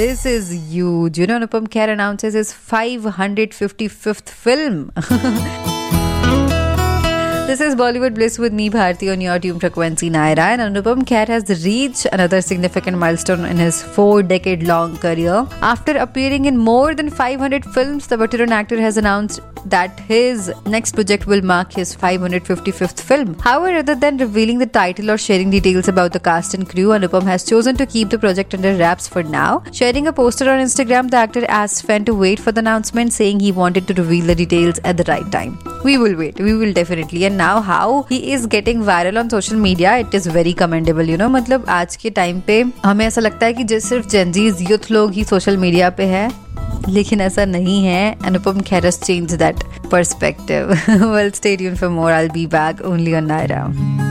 this is huge. You know, Anupam Kher announces his 555th film. This is Bollywood Bliss with me, Bharti, on your tune frequency Naira. And Anupam Kher has reached another significant milestone in his 4-decade-long career. After appearing in more than 500 films, the veteran actor has announced that his next project will mark his 555th film. However, rather than revealing the title or sharing details about the cast and crew, Anupam has chosen to keep the project under wraps for now. Sharing a poster on Instagram, the actor asked fans to wait for the announcement, saying he wanted to reveal the details at the right time. We will wait. We will definitely. And now how he is getting viral on social media, it is very commendable. You know, मतलब आज के time पे हमें ऐसा लगता है कि जो सिर्फ जेनजीज यूथ लोग ही सोशल मीडिया पे है, लेकिन ऐसा नहीं है. Anupam Kher has changed that perspective. Well, stay tuned for more. I'll be back only on Naira.